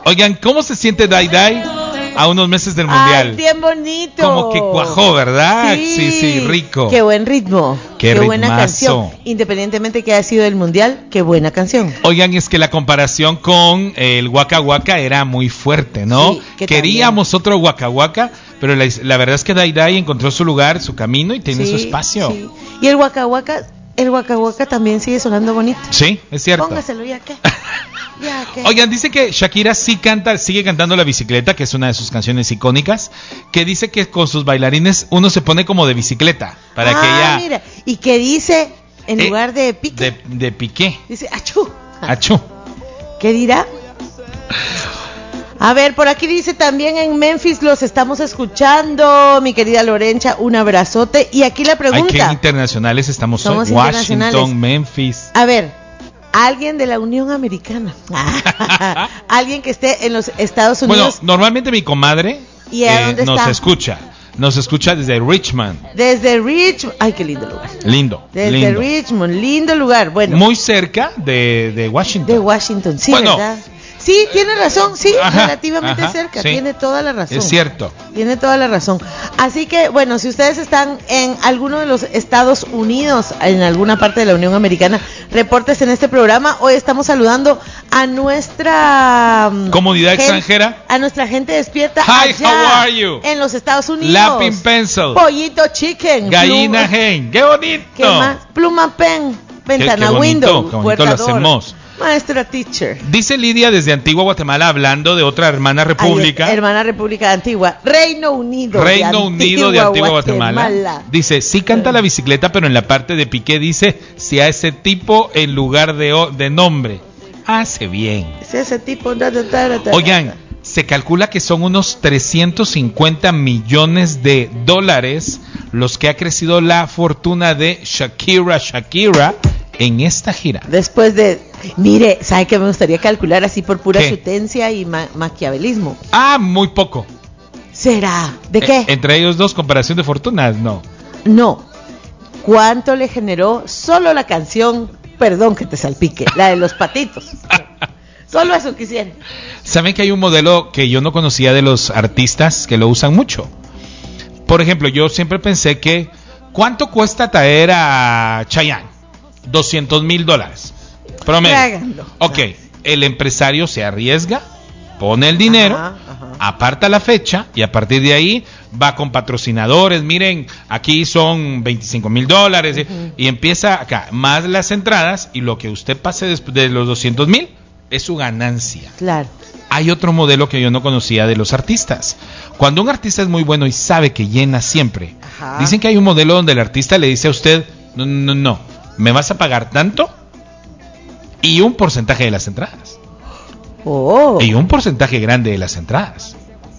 Oigan, ¿cómo se siente Dai Dai a unos meses del mundial? Ay, bien bonito. Como que cuajó, ¿verdad? Sí, rico. Qué buen ritmo. Qué buena canción. Independientemente que haya sido el mundial, qué buena canción. Oigan, es que la comparación con el Waka Waka era muy fuerte, ¿no? Sí, queríamos otro Waka Waka, pero la verdad es que Dai Dai encontró su lugar, su camino y tiene su espacio. Sí. Y el Waka Waka también sigue sonando bonito. Sí, es cierto. Póngaselo ya, ¿qué? Oigan, dice que Shakira sigue cantando La Bicicleta, que es una de sus canciones icónicas, que dice que con sus bailarines uno se pone como de bicicleta, para que ella... mira, y que dice, en lugar de pique... De piqué. Dice, achú. Achú. ¿Qué dirá? A ver, por aquí dice también en Memphis los estamos escuchando, mi querida Lorencha, un abrazote. Y aquí la pregunta... Ay, qué internacionales estamos hoy. Washington, Memphis. A ver... Alguien de la Unión Americana. Alguien que esté en los Estados Unidos. Bueno, normalmente mi comadre nos escucha desde Richmond. Desde Richmond. Ay, qué lindo lugar. Desde Richmond, lindo lugar. Bueno. Muy cerca de Washington. De Washington, sí, bueno, ¿verdad? Sí, tiene razón, sí, relativamente cerca, sí, tiene toda la razón. Es cierto. Tiene toda la razón. Así que, bueno, si ustedes están en alguno de los Estados Unidos, en alguna parte de la Unión Americana, repórtense en este programa. Hoy estamos saludando a nuestra comunidad extranjera, a nuestra gente despierta. Hi, allá, how are you? En los Estados Unidos. Lapin Pencil. Pollito Chicken. Gallina Hen. ¡Qué bonito! ¿Qué más? Pluma Pen. Ventana Window. Qué bonito lo hacemos. Maestra teacher. Dice Lidia desde Antigua Guatemala, hablando de otra hermana república. Hermana república de Antigua. Reino Unido de Antigua Guatemala. Dice, sí canta La Bicicleta, pero en la parte de Piqué dice, si a ese tipo en lugar de nombre. Hace bien. Si a ese tipo... Oigan, se calcula que son unos 350 millones de dólares los que ha crecido la fortuna de Shakira en esta gira. Después de... Mire, ¿sabe qué me gustaría calcular así por pura sutencia y maquiavelismo? Muy poco. ¿Será? ¿De qué? Entre ellos dos, comparación de fortunas, no. No. ¿Cuánto le generó solo la canción, perdón que te salpique, la de los patitos? Solo eso quisiera. ¿Saben que hay un modelo que yo no conocía de los artistas que lo usan mucho? Por ejemplo, yo siempre pensé que ¿cuánto cuesta traer a Chayanne? $200,000 promedio. Ok, el empresario se arriesga, pone el dinero, aparta la fecha y a partir de ahí va con patrocinadores. Miren, aquí son $25,000 y empieza acá, más las entradas, y lo que usted pase después de los 200,000 es su ganancia. Claro. Hay otro modelo que yo no conocía de los artistas. Cuando un artista es muy bueno y sabe que llena siempre, dicen que hay un modelo donde el artista le dice a usted, no, me vas a pagar tanto y un porcentaje de las entradas. Y un porcentaje grande de las entradas.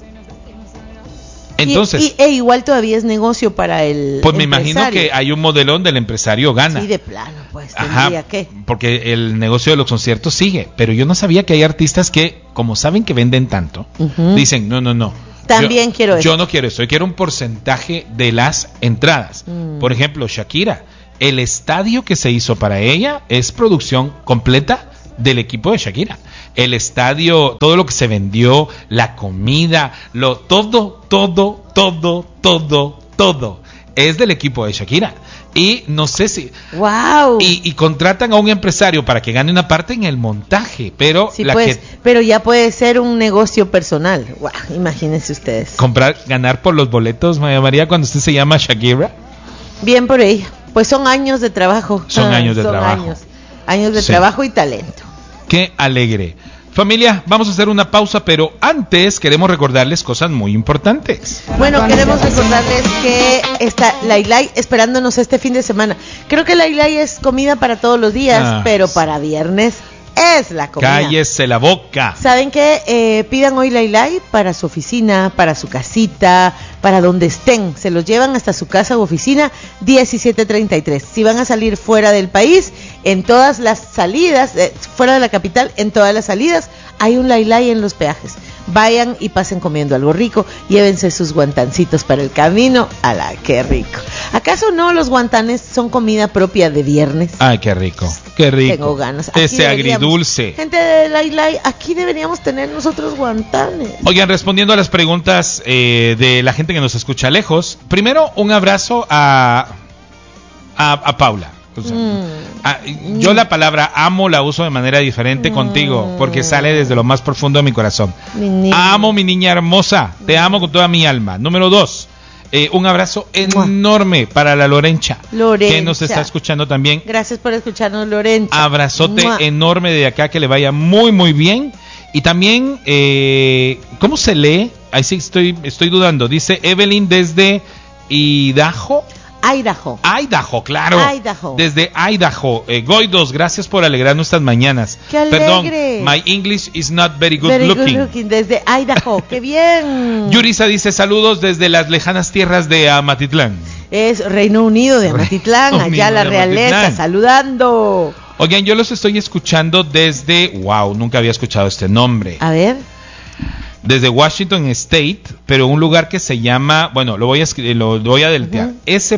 Entonces, igual todavía es negocio para el pues me imagino que hay un modelo donde el empresario gana. Sí, de plano, pues tendría que. Porque el negocio de los conciertos sigue. Pero yo no sabía que hay artistas que, como saben que venden tanto, dicen, no. También quiero eso. Yo no quiero eso, yo quiero un porcentaje de las entradas. Por ejemplo, Shakira, el estadio que se hizo para ella es producción completa del equipo de Shakira. El estadio, todo lo que se vendió, la comida, todo es del equipo de Shakira. Y no sé si... ¡Wow! Y contratan a un empresario para que gane una parte en el montaje, pero... Sí, pero ya puede ser un negocio personal. ¡Wow! Imagínense ustedes. Ganar por los boletos, María, cuando usted se llama Shakira. Bien por ella. Pues son años de trabajo. Son años de trabajo. Años de trabajo y talento. Qué alegre. Familia, vamos a hacer una pausa, pero antes queremos recordarles cosas muy importantes. Bueno, queremos recordarles que está Lailay esperándonos este fin de semana. Creo que Lailay es comida para todos los días, pero para viernes es la comida. Cállese la boca. ¿Saben qué? Pidan hoy Lailay para su oficina, para su casita, para donde estén. Se los llevan hasta su casa u oficina, 1733. Si van a salir fuera del país, en todas las salidas, fuera de la capital, en todas las salidas, hay un Lailay en los peajes. vayan y pasen comiendo algo rico, llévense sus guantancitos para el camino. ¡Ala, qué rico! ¿Acaso no los guantanes son comida propia de viernes? Ay, qué rico, qué rico. Tengo ganas. Ese agridulce. Gente de Lai, aquí deberíamos tener nosotros guantanes. Oigan, respondiendo a las preguntas de la gente que nos escucha lejos, primero un abrazo a Paula. O sea, yo la palabra amo la uso de manera diferente contigo, porque sale desde lo más profundo de mi corazón. Amo, mi niña hermosa, te amo con toda mi alma. Número 2, un abrazo enorme para la Lorencha, que nos está escuchando también. Gracias por escucharnos, Lorencha. Abrazote enorme de acá, que le vaya muy muy bien. Y también, ¿cómo se lee? Ahí sí estoy dudando. Dice Evelyn desde Idaho, claro. Idaho. Desde Idaho. Goidos, gracias por alegrarnos nuestras mañanas. ¡Qué alegre! Perdón, my English is not very good looking. Desde Idaho, ¡qué bien! Yurisa dice saludos desde las lejanas tierras de Amatitlán. Es Reino Unido de Amatitlán, allá la realeza, saludando. Oigan, yo los estoy escuchando desde... Wow, nunca había escuchado este nombre. A ver. Desde Washington State, pero un lugar que se llama, bueno, lo voy a deletrear.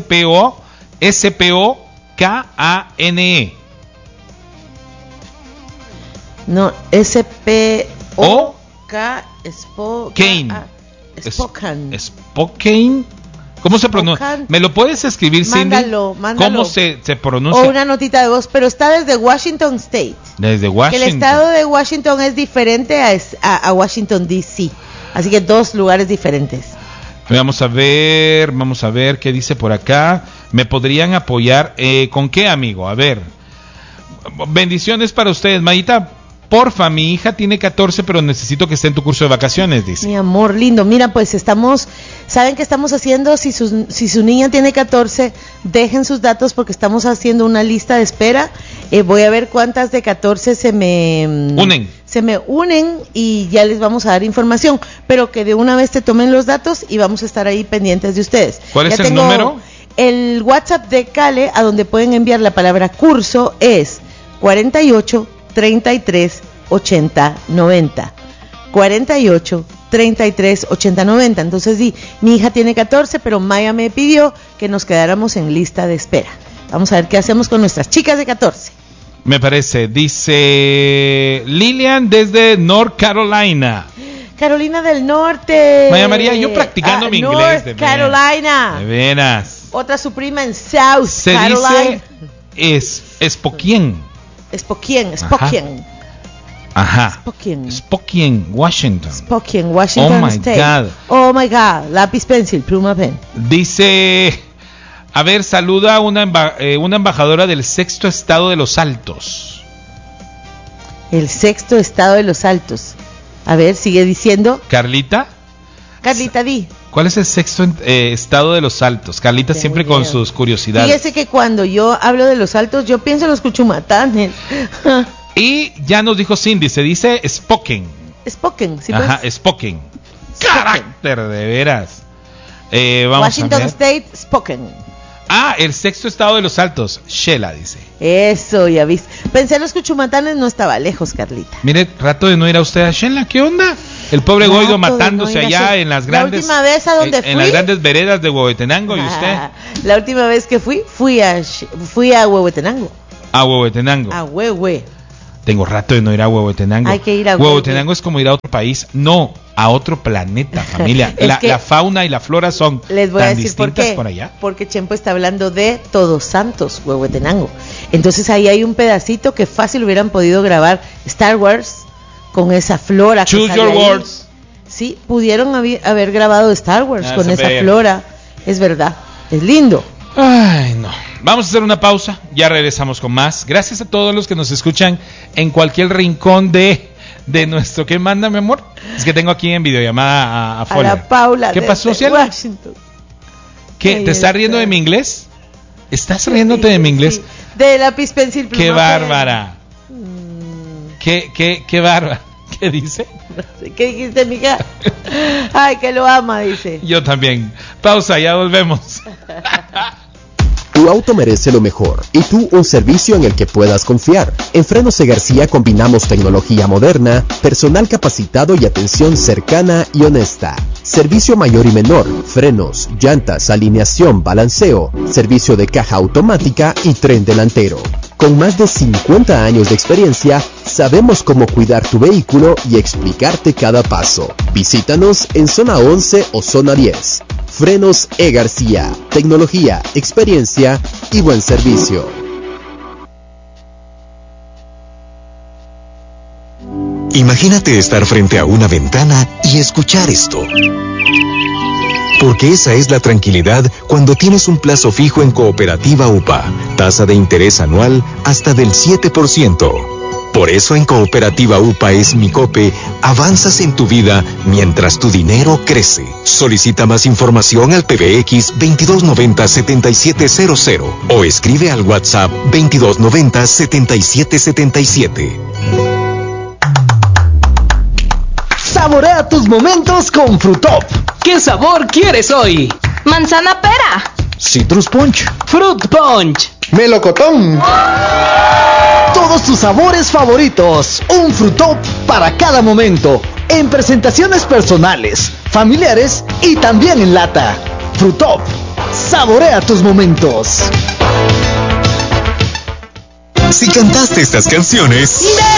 S-P-O-K-A-N-E. No, S-P-O-K Spokane. ¿Cómo se pronuncia? ¿Me lo puedes escribir, Cindy? Mándalo. ¿Cómo se pronuncia? O una notita de voz, pero está desde Washington State. Desde Washington. El estado de Washington es diferente a Washington, D.C. Así que 2 lugares diferentes. Vamos a ver qué dice por acá. ¿Me podrían apoyar? ¿Con qué, amigo? A ver. Bendiciones para ustedes, Mayita. Porfa, mi hija tiene 14, pero necesito que esté en tu curso de vacaciones, dice. Mi amor lindo, mira, pues ¿saben qué estamos haciendo? Si su niña tiene 14, dejen sus datos porque estamos haciendo una lista de espera. Voy a ver cuántas de 14 se me unen y ya les vamos a dar información, pero que de una vez te tomen los datos y vamos a estar ahí pendientes de ustedes. ¿Cuál es el número? El WhatsApp de Cale, a donde pueden enviar la palabra curso, es 48 33 80 90 48 33 80 90. Entonces mi hija tiene 14, pero Maya me pidió que nos quedáramos en lista de espera. Vamos a ver qué hacemos con nuestras chicas de 14. Me parece, dice Lilian desde North Carolina. Carolina del Norte. Maya María, yo practicando mi inglés. North Carolina. De veras. Otra su prima en South se Carolina. Dice Spokane. Spokane. Ajá. Spokane, Washington. State. Oh my God. Lápiz, pencil, pluma, pen. Dice, a ver, saluda a una embajadora del 6º estado de Los Altos. El 6º estado de Los Altos. A ver, sigue diciendo. Carlita, di. ¿Cuál es el 6º estado de Los Altos? Carlita siempre con sus curiosidades. Fíjese que cuando yo hablo de Los Altos, yo pienso en los cuchumatanes. Y ya nos dijo Cindy, se dice Spokane. Spokane, sí, pues. Ajá, Spokane. Carácter, de veras. Vamos Washington a ver. State, Spokane. El 6º estado de Los Altos, Shela, dice. Eso, ya viste. Pensé en los cuchumatanes, no estaba lejos, Carlita. Mire, rato de no ir a usted a Shela, ¿qué onda? El pobre Goido matándose allá en las grandes... La última vez a donde fui... En las grandes veredas de Huehuetenango, ¿y usted? La última vez que fui a Huehuetenango. A Huehuetenango. A Huehue. Tengo rato de no ir a Huehuetenango. Hay que ir a Huehuetenango es como ir a otro país, no, a otro planeta, familia. La fauna y la flora son les voy tan a decir distintas por allá. Porque Chempo está hablando de Todos Santos, Huehuetenango. Entonces ahí hay un pedacito que fácil hubieran podido grabar Star Wars con esa flora. Choose your words. Sí, pudieron haber grabado Star Wars con esa flora. Es verdad, es lindo. Ay, no. Vamos a hacer una pausa, ya regresamos con más. Gracias a todos los que nos escuchan en cualquier rincón de nuestro... ¿Qué manda, mi amor? Es que tengo aquí en videollamada a Fola. A la Paula. ¿Qué pasó, cielo? Washington. ¿Qué? ¿Te estás riendo de mi inglés? ¿Estás riéndote de mi inglés? Sí. De lápiz, pencil, pluma. ¡Qué bárbara! ¿Qué bárbara? ¿Qué dice? No sé, ¿qué dijiste, mija? Ay, que lo ama, dice. Yo también. Pausa, ya volvemos. Tu auto merece lo mejor y tú un servicio en el que puedas confiar. En Frenos E. García combinamos tecnología moderna, personal capacitado y atención cercana y honesta. Servicio mayor y menor, frenos, llantas, alineación, balanceo, servicio de caja automática y tren delantero. Con más de 50 años de experiencia, sabemos cómo cuidar tu vehículo y explicarte cada paso. Visítanos en zona 11 o zona 10. Frenos E. García. Tecnología, experiencia y buen servicio. Imagínate estar frente a una ventana y escuchar esto. Porque esa es la tranquilidad cuando tienes un plazo fijo en Cooperativa UPA. Tasa de interés anual hasta del 7%. Por eso en Cooperativa UPA es Mi Cope, avanzas en tu vida mientras tu dinero crece. Solicita más información al PBX 2290-7700 o escribe al WhatsApp 2290-7777. Saborea tus momentos con Frutop. ¿Qué sabor quieres hoy? Manzana pera. Citrus Punch. Fruit Punch. Melocotón. Todos tus sabores favoritos. Un Frutop para cada momento. En presentaciones personales, familiares y también en lata. Frutop. Saborea tus momentos. Si cantaste estas canciones,